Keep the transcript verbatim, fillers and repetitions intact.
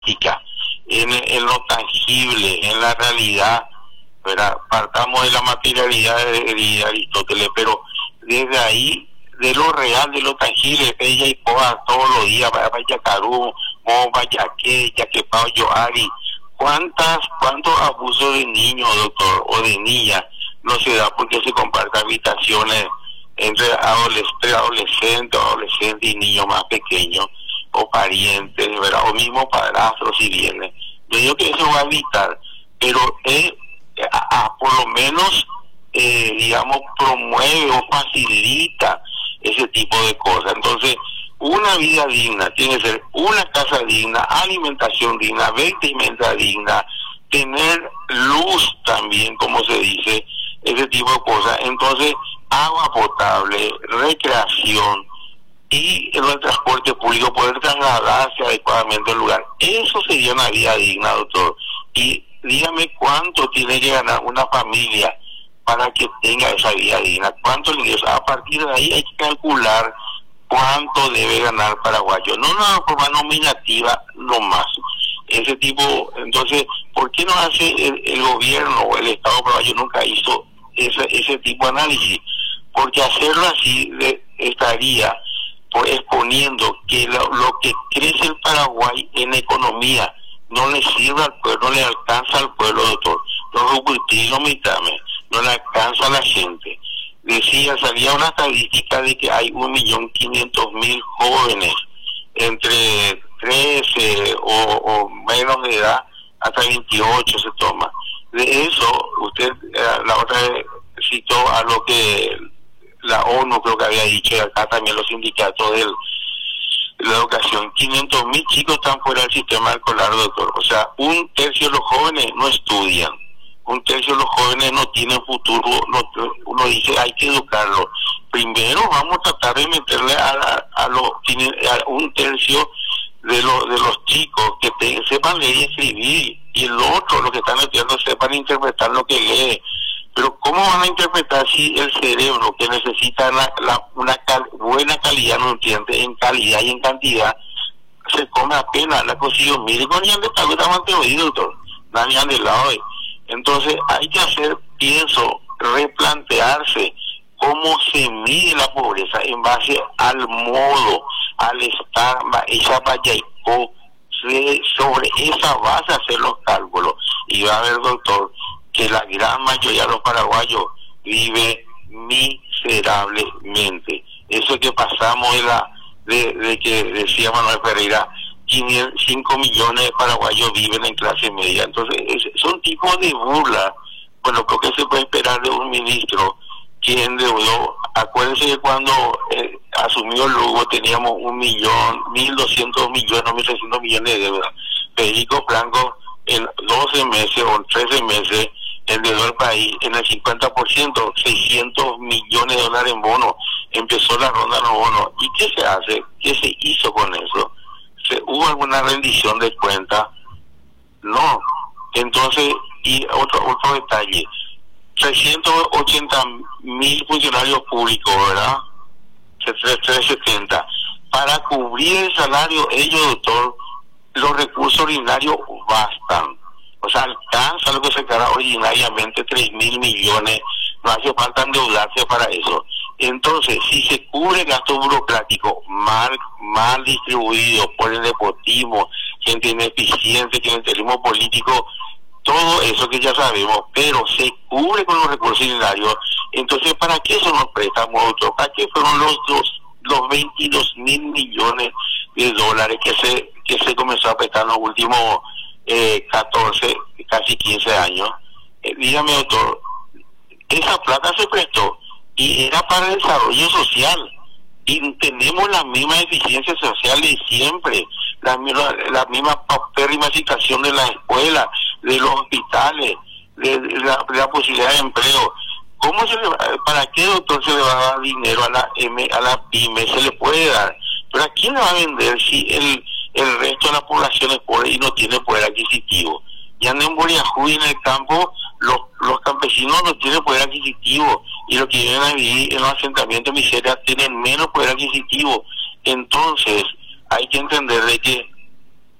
en, en lo tangible, en la realidad, ¿verdad? Partamos de la materialidad de, de Aristóteles, pero desde ahí, de lo real, de lo tangible, ella y Poa todos los días, vaya Carú, vaya que, ya que Pau Yoari, cuántas, cuántos abusos de niños, doctor, o de niñas, no se da porque se comparten habitaciones entre adolescentes, adolescentes, adolescentes y niños más pequeños, o parientes, ¿verdad? O mismo padrastros si vienen. Yo digo que eso va a evitar, pero es, a, a, por lo menos, eh, digamos, promueve o facilita ese tipo de cosas. Entonces, una vida digna tiene que ser una casa digna, alimentación digna, vestimenta digna, tener luz también, como se dice, ese tipo de cosas. Entonces, agua potable, recreación y en el transporte público, poder trasladarse adecuadamente al lugar. Eso sería una vida digna, doctor. Y dígame cuánto tiene que ganar una familia para que tenga esa vida digna. ¿Cuántos ingresos? A partir de ahí hay que calcular cuánto debe ganar paraguayo. No una forma nominativa, no más. Ese tipo, entonces, ¿por qué no hace el, el gobierno o el Estado paraguayo nunca hizo ese, ese tipo de análisis? Porque hacerlo así de, estaría pues, exponiendo que lo, lo que crece el Paraguay en economía no le sirve al pueblo, no le alcanza al pueblo, doctor. Los rubritos, mitame, no le alcanza a la gente. Decía, salía una estadística de que hay un millón quinientos mil jóvenes entre trece o, o menos de edad hasta veintiocho se toma. De eso, usted eh, la otra vez citó a lo que la ONU creo que había dicho, y acá también los sindicatos del, de la educación, quinientos mil chicos están fuera del sistema escolar, doctor. O sea, un tercio de los jóvenes no estudian, un tercio de los jóvenes no tienen futuro. No, uno dice, hay que educarlos. Primero vamos a tratar de meterle a, a, a, los, a un tercio de, lo, de los chicos que te, sepan leer y escribir, y el otro, los que están estudiando, sepan interpretar lo que lee. Pero ¿cómo van a interpretar si el cerebro, que necesita la, la, una cal, buena calidad de nutrientes en calidad y en cantidad, se come apenas la cosilla? Mire, con ya de pago está mantenido, doctor. Nadie anda de lado. Entonces hay que hacer, pienso, replantearse cómo se mide la pobreza en base al modo, al estar, esa payaico, sobre esa base hacer los cálculos. Y va a ver, doctor, que la gran mayoría de los paraguayos vive miserablemente. Eso que pasamos de la de, de que decía Manuel Pereira, cinco millones de paraguayos viven en clase media. Entonces es, son tipos de burla. Bueno, creo que se puede esperar de un ministro que endeudó. Acuérdense que cuando eh, asumió Lugo teníamos un millón, mil doscientos millones, mil trescientos millones de deuda. Federico Franco en doce meses o en trece meses endeudó el país en el cincuenta por ciento, seiscientos millones de dólares en bonos. Empezó la ronda de los bonos. ¿Y qué se hace? ¿Qué se hizo con eso? ¿Se, ¿Hubo alguna rendición de cuenta? No. Entonces, y otro otro detalle, trescientos ochenta mil funcionarios públicos, ¿verdad? trescientos setenta. Para cubrir el salario, ellos, doctor, los recursos ordinarios bastan. O sea, alcanza lo que se queda ordinariamente, tres mil millones, no hace falta endeudarse para eso. Entonces, si se cubre gasto burocrático mal, mal distribuido por el nepotismo, gente ineficiente, clientelismo político, todo eso que ya sabemos, pero se cubre con los recursos ordinarios, entonces, ¿para qué son los préstamos, doctor? ¿Para qué fueron los dos, los veintidós mil millones de dólares que se, que se comenzó a prestar en los últimos Eh, catorce, casi quince años? Eh, dígame, doctor, esa plata se prestó y era para el desarrollo social, y tenemos la misma eficiencia social de siempre, la, la, la misma paupérrima situación de la escuela, de los hospitales, de, de, la, de la posibilidad de empleo. ¿Cómo se le va, para qué, doctor, se le va a dar dinero a la M, a la pyme? Se le puede dar, pero ¿a quién le va a vender si el el resto de la población es pobre y no tiene poder adquisitivo? Y andan en Boriajú y en el campo, los, los campesinos no tienen poder adquisitivo, y los que viven a vivir en los asentamientos de miseria tienen menos poder adquisitivo. Entonces hay que entender de que